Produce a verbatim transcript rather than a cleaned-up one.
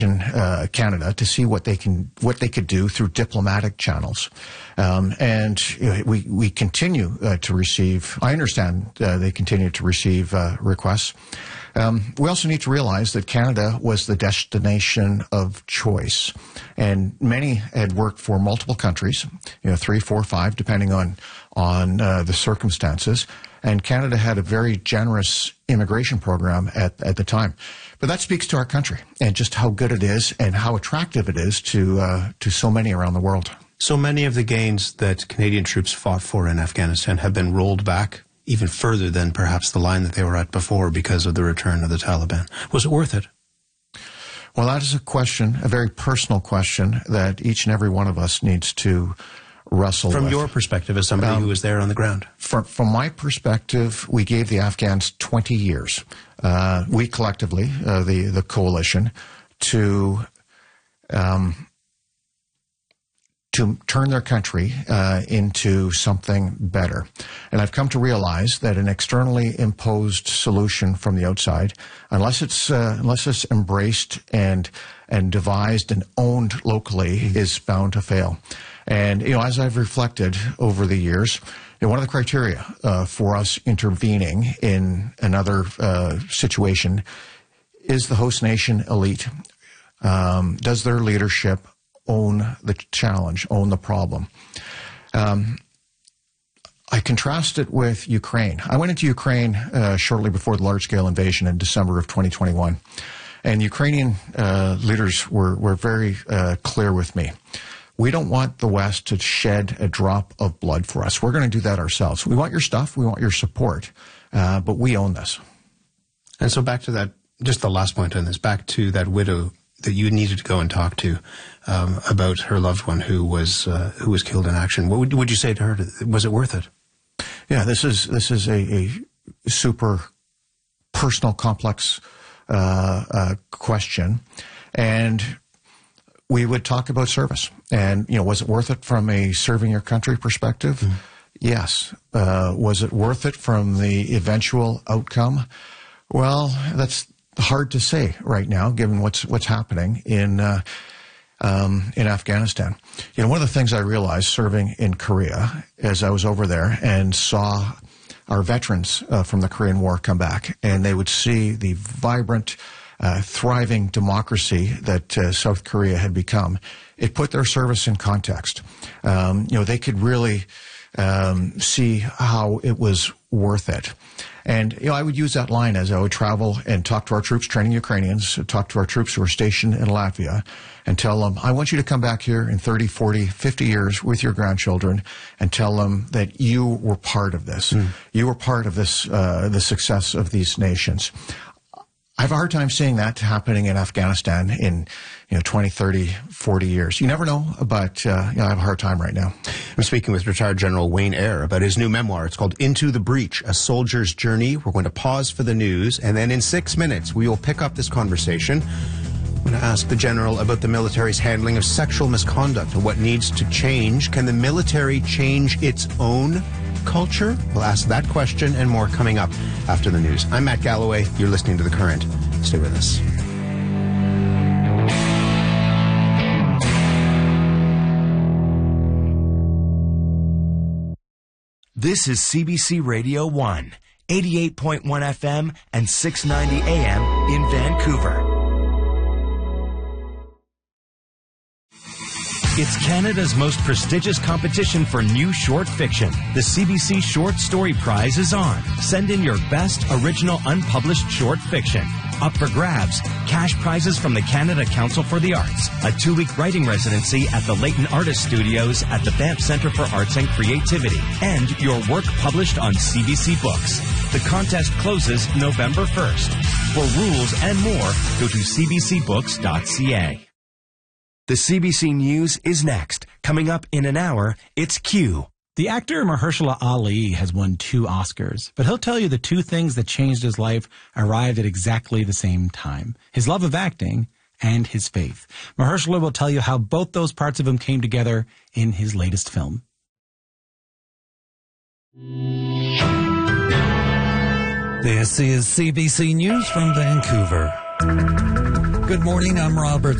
Uh, Canada to see what they can what they could do through diplomatic channels, um, and you know, we we continue uh, to receive. I understand uh, they continue to receive uh, requests. Um, we also need to realize that Canada was the destination of choice, and many had worked for multiple countries, you know, three, four, five, depending on on uh, the circumstances. And Canada had a very generous immigration program at at the time. But that speaks to our country and just how good it is and how attractive it is to uh, to so many around the world. So many of the gains that Canadian troops fought for in Afghanistan have been rolled back even further than perhaps the line that they were at before because of the return of the Taliban. Was it worth it? Well, that is a question, a very personal question that each and every one of us needs to wrestle From with. your perspective as somebody um, who was there on the ground. From, from my perspective, we gave the Afghans twenty years. Uh, we collectively, uh, the, the coalition, to um, to turn their country uh, into something better. And I've come to realize that an externally imposed solution from the outside, unless it's uh, unless it's embraced and and devised and owned locally, mm-hmm. is bound to fail. And you know, as I've reflected over the years, you know, one of the criteria uh, for us intervening in another uh, situation is the host nation elite. Um, does their leadership own the challenge, own the problem? Um, I contrast it with Ukraine. I went into Ukraine uh, shortly before the large-scale invasion in December of twenty twenty-one, and Ukrainian uh, leaders were, were very uh, clear with me. We don't want the West to shed a drop of blood for us. We're going to do that ourselves. We want your stuff. We want your support, uh, but we own this. And so back to that, just the last point on this, back to that widow that you needed to go and talk to um, about her loved one who was uh, who was killed in action. What would, would you say to her? Was it worth it? Yeah, this is this is a, a super personal, complex uh, uh, question, and we would talk about service. And you know, was it worth it from a serving your country perspective? Mm-hmm. Yes. Uh, was it worth it from the eventual outcome? Well, that's hard to say right now, given what's what's happening in uh, um, in Afghanistan. You know, one of the things I realized serving in Korea, as I was over there and saw our veterans uh, from the Korean War come back, and they would see the vibrant, uh, thriving democracy that uh, South Korea had become. It put their service in context. Um, you know, they could really um, see how it was worth it. And, you know, I would use that line as I would travel and talk to our troops training Ukrainians, talk to our troops who are stationed in Latvia, and tell them, I want you to come back here in thirty, forty, fifty years with your grandchildren and tell them that you were part of this. Mm. You were part of this, uh, the success of these nations. I have a hard time seeing that happening in Afghanistan in, you know, twenty, thirty, forty years. You never know, but uh, you know, I have a hard time right now. I'm speaking with retired General Wayne Eyre about his new memoir. It's called Into the Breach, A Soldier's Journey. We're going to pause for the news, and then in six minutes, we will pick up this conversation. I'm going to ask the General about the military's handling of sexual misconduct and what needs to change. Can the military change its own culture? We'll ask that question and more coming up after the news. I'm Matt Galloway. You're listening to The Current. Stay with us. This is C B C Radio one, eighty-eight point one F M and six ninety A M in Vancouver. It's Canada's most prestigious competition for new short fiction. The C B C Short Story Prize is on. Send in your best original unpublished short fiction. Up for grabs, cash prizes from the Canada Council for the Arts, a two-week writing residency at the Leighton Artist Studios at the Banff Centre for Arts and Creativity, and your work published on C B C Books. The contest closes November first. For rules and more, go to c b c books dot c a. The C B C News is next. Coming up in an hour, it's Q. The actor Mahershala Ali has won two Oscars, but he'll tell you the two things that changed his life arrived at exactly the same time: his love of acting and his faith. Mahershala will tell you how both those parts of him came together in his latest film. This is C B C News from Vancouver. Good morning. I'm Robert